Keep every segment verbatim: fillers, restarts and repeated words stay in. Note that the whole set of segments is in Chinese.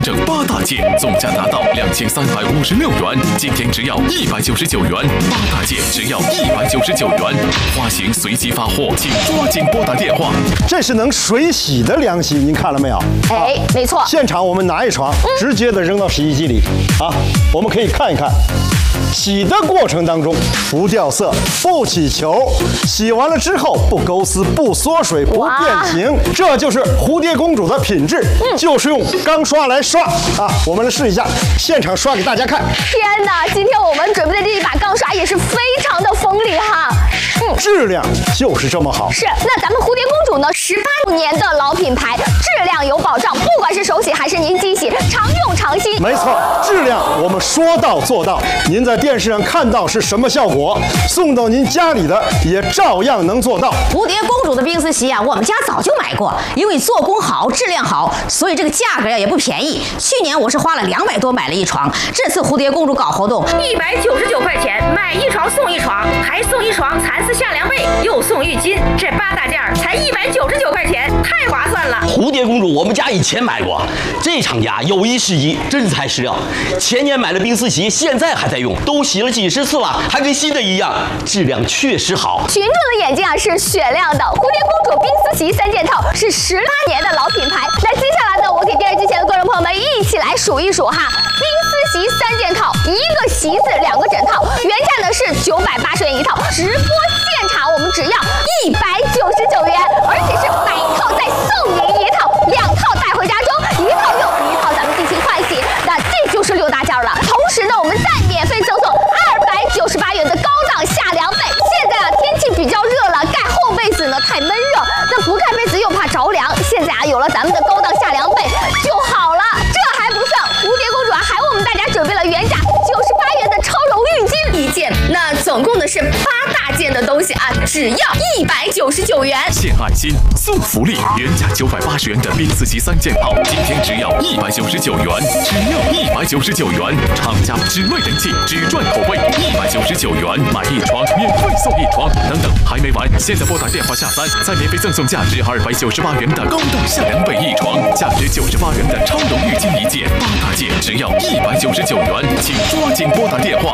整八大件总价达到两千三百五十六元，今天只要一百九十九元，八大件只要一百九十九元，花型随机发货，请抓紧拨打电话。 这是能水洗的凉席，您看了没有？ 哎，没错。 现场我们拿一床，嗯、直接的扔到洗衣机里啊，我们可以看一看。洗的过程当中不掉色、不起球，洗完了之后不勾丝、不缩水、不变形，这就是蝴蝶公主的品质，嗯、就是用钢刷来刷啊！我们来试一下，现场刷给大家看。 天哪，今天我们准备的这一把钢刷也是非常的锋利哈， 嗯，质量就是这么好。 是，那咱们蝴蝶公主呢，十八年的老品牌，质量有保障，不管是手洗还是您机洗，常用常新。 没错，质量我们说到做到，您在电视上看到是什么效果，送到您家里的也照样能做到。 蝴蝶公主的冰丝席啊，我们家早就买过，因为做工好、质量好，所以这个价格呀也不便宜。去年我是花了两百多买了一床，这次蝴蝶公主搞活动， 一百九十九块钱买一床送一床，还送一床蚕丝夏凉被，又送浴巾，这八大件才一百九十九块钱，太划算了。 蝴蝶公主我们家以前买过，这厂家有一是一，真材实料。前年买的冰丝席，现在还在用，都洗了几十次了，还跟新的一样，质量确实好。 群众的眼睛啊是雪亮的，蝴蝶公主冰丝席三件套是十八年的老品牌。那接下来呢，我给电视机前的观众朋友们一起来数一数哈，冰丝席三件套，一个席子两个枕套，原价呢是九百八十元一套，直播现场我们只要一百九十九元，而且是买一套再送您一套，两套带回家中，一套用，一套咱们进行换洗，那这就是六大件了。同时呢，我们再免费赠送二百九十八元的高档夏凉被。现在啊天气比较热了，盖厚被子呢太闷热，那不盖被子又怕着凉。现在啊有了咱们的高档夏凉被就好了。这还不算，蝴蝶公主啊还为我们大家准备了原价九十八元的超柔浴巾一件，那总共的是八大件的东西啊，只要一百九十九元。 献爱心，送福利，原价九百八十元的冰丝席三件套，今天只要一百九十九元，只要一百九十九元，厂家只卖人气，只赚口碑，一百九十九元买一床免费送一床，等等还没完，现在拨打电话下单，再免费赠送价值二百九十八元的高档夏凉被一床，价值九十八元的超柔浴巾一件，八大件只要一百九十九元，请抓紧拨打电话。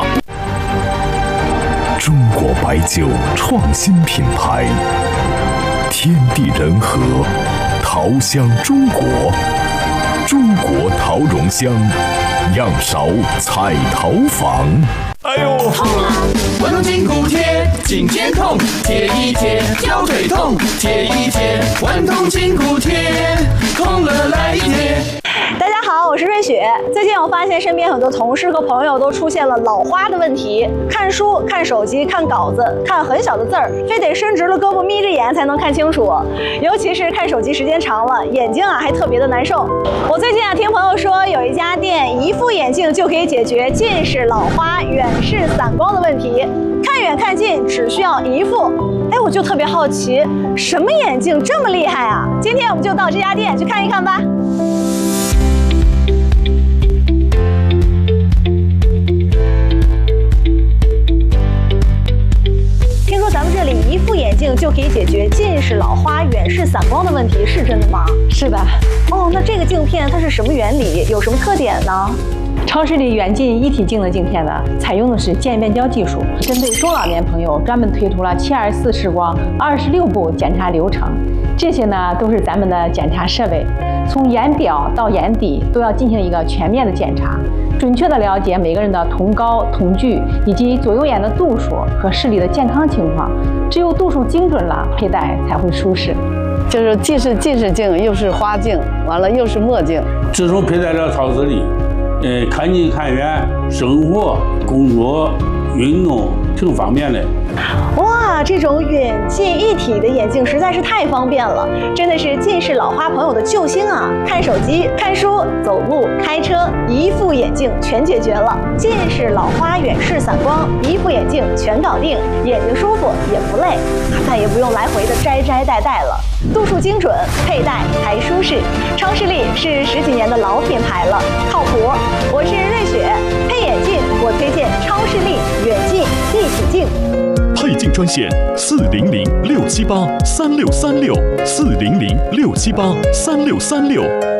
中国白酒创新品牌，天地人和，桃香中国，中国桃蓉香，样勺彩桃坊。 哎呦，痛啊！关东筋骨贴，颈肩痛，贴一贴；腰腿痛，贴一贴。关东筋骨贴，痛了来一贴。 大家好，我是瑞雪。最近我发现身边很多同事和朋友都出现了老花的问题，看书、看手机、看稿子，看很小的字儿，非得伸直了胳膊眯着眼才能看清楚。尤其是看手机时间长了，眼睛啊还特别的难受。我最近啊听朋友说，有一家店一副眼镜就可以解决近视、老花、远视、散光的问题，看远看近只需要一副。哎，我就特别好奇，什么眼镜这么厉害啊？今天我们就到这家店去看一看吧。听说咱们这里一副眼镜就可以解决近视、老花、远视、散光的问题，是真的吗？ 是的。 哦，那这个镜片它是什么原理？有什么特点呢？ 超视力远近一体镜的镜片呢，采用的是渐变焦技术，针对中老年朋友专门推出了七二四视光二十六步检查流程。这些呢都是咱们的检查设备，从眼表到眼底都要进行一个全面的检查，准确的了解每个人的瞳高、瞳距以及左右眼的度数和视力的健康情况。只有度数精准了，佩戴才会舒适。 就是既是近视镜，又是花镜，完了又是墨镜。 自从佩戴了超视力，呃，看近看远，生活、工作、运动挺方便的。 哇，这种远近一体的眼镜实在是太方便了，真的是近视老花朋友的救星啊！看手机、看书、走路、开车，一副眼镜全解决了。近视、老花、远视、散光，一副眼镜全搞定，眼睛舒服也不累，再也不用来回的摘摘戴戴了。度数精准，佩戴还舒适。超视力是十几年的老品牌了，靠谱。我是瑞雪，配眼镜我推荐超视力远近一体镜。 配镜专线四零零六七八三六三六四零零六七八三六三六。